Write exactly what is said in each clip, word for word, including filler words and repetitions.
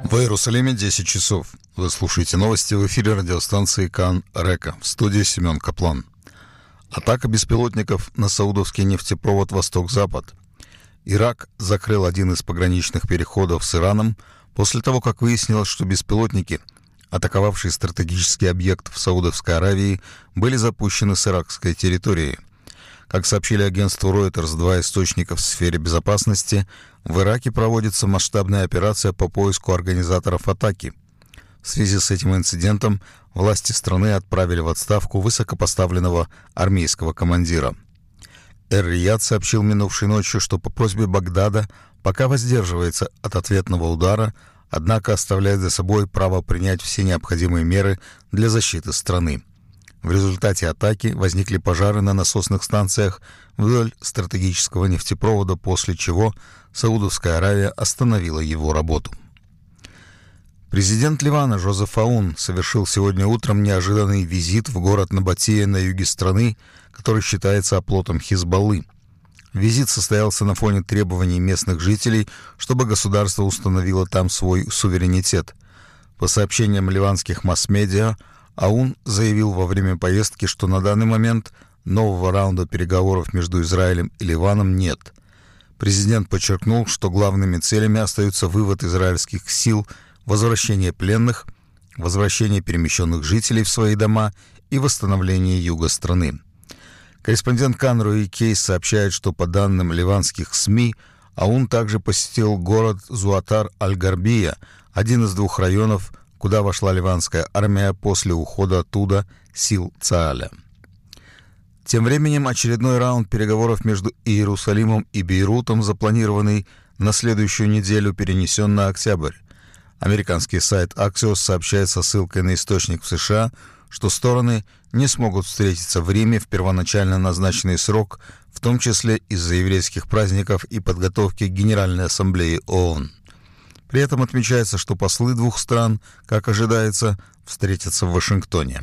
В Иерусалиме десять часов. Вы слушаете новости в эфире радиостанции Кан Река. В студии Семен Каплан. Атака беспилотников на саудовский нефтепровод «Восток-Запад». Ирак закрыл один из пограничных переходов с Ираном после того, как выяснилось, что беспилотники, атаковавшие стратегический объект в Саудовской Аравии, были запущены с иракской территории. Как сообщили агентству Reuters два источника в сфере безопасности, в Ираке проводится масштабная операция по поиску организаторов атаки. В связи с этим инцидентом власти страны отправили в отставку высокопоставленного армейского командира. Эр-Рияд сообщил минувшей ночью, что по просьбе Багдада пока воздерживается от ответного удара, однако оставляет за собой право принять все необходимые меры для защиты страны. В результате атаки возникли пожары на насосных станциях вдоль стратегического нефтепровода, после чего Саудовская Аравия остановила его работу. Президент Ливана Жозеф Аун совершил сегодня утром неожиданный визит в город Набатия на юге страны, который считается оплотом Хизбаллы. Визит состоялся на фоне требований местных жителей, чтобы государство установило там свой суверенитет. По сообщениям ливанских масс-медиа, Аун заявил во время поездки, что на данный момент нового раунда переговоров между Израилем и Ливаном нет. Президент подчеркнул, что главными целями остаются вывод израильских сил, возвращение пленных, возвращение перемещенных жителей в свои дома и восстановление юга страны. Корреспондент Кан Руи Кейс сообщает, что по данным ливанских СМИ, Аун также посетил город Зуатар-аль-Гарбия, один из двух районов, куда вошла ливанская армия после ухода оттуда сил Цааля. Тем временем очередной раунд переговоров между Иерусалимом и Бейрутом, запланированный на следующую неделю, перенесен на октябрь. Американский сайт Axios сообщает со ссылкой на источник в США, что стороны не смогут встретиться в Риме в первоначально назначенный срок, в том числе из-за еврейских праздников и подготовки к Генеральной Ассамблее ООН. При этом отмечается, что послы двух стран, как ожидается, встретятся в Вашингтоне.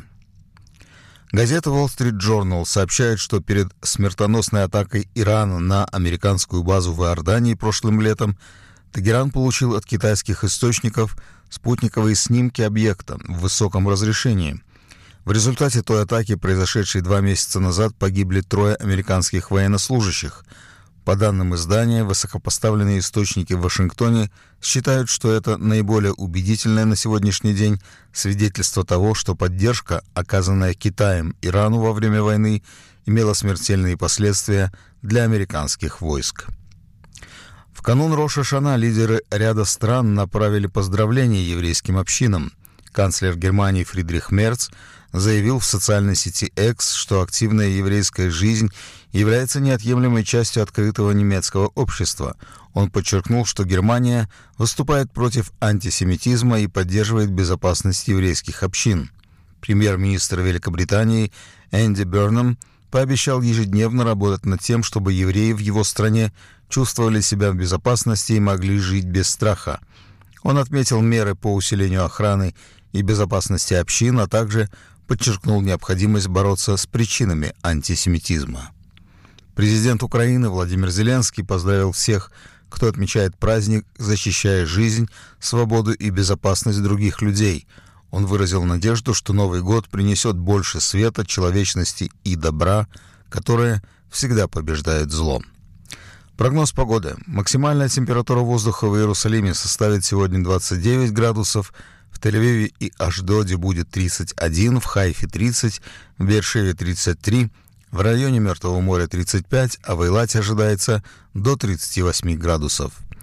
Газета Wall Street Journal сообщает, что перед смертоносной атакой Ирана на американскую базу в Иордании прошлым летом Тегеран получил от китайских источников спутниковые снимки объекта в высоком разрешении. В результате той атаки, произошедшей два месяца назад, погибли трое американских военнослужащих. По данным издания, высокопоставленные источники в Вашингтоне считают, что это наиболее убедительное на сегодняшний день свидетельство того, что поддержка, оказанная Китаем Ирану во время войны, имела смертельные последствия для американских войск. В канун Рош ха-Шана лидеры ряда стран направили поздравления еврейским общинам. Канцлер Германии Фридрих Мерц заявил в социальной сети X, что активная еврейская жизнь является неотъемлемой частью открытого немецкого общества. Он подчеркнул, что Германия выступает против антисемитизма и поддерживает безопасность еврейских общин. Премьер-министр Великобритании Энди Бернам пообещал ежедневно работать над тем, чтобы евреи в его стране чувствовали себя в безопасности и могли жить без страха. Он отметил меры по усилению охраны и безопасности общин, а также подчеркнул необходимость бороться с причинами антисемитизма. Президент Украины Владимир Зеленский поздравил всех, кто отмечает праздник, защищая жизнь, свободу и безопасность других людей. Он выразил надежду, что Новый год принесет больше света, человечности и добра, которое всегда побеждает зло. Прогноз погоды. Максимальная температура воздуха в Иерусалиме составит сегодня двадцать девять градусов, в Тель-Авиве и Ашдоде будет тридцать один, в Хайфе тридцать, в Беэр-Шеве тридцать три, в районе Мертвого моря тридцать пять, а в Эйлате ожидается до тридцати восьми градусов.